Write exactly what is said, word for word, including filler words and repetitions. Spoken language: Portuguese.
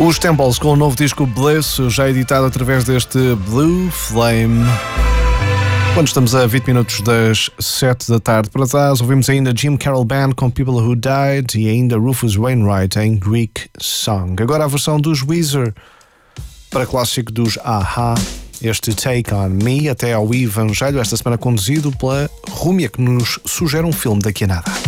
Os Temples com o novo disco Bliss, já editado através deste Blue Flame. Quando estamos a vinte minutos das sete da tarde para trás, ouvimos ainda Jim Carroll Band com People Who Died e ainda Rufus Wainwright em Greek Song. Agora a versão dos Weezer para clássico dos A-ha, este Take On Me, até ao Evangelho, esta semana conduzido pela Rúmia, que nos sugere um filme daqui a nada.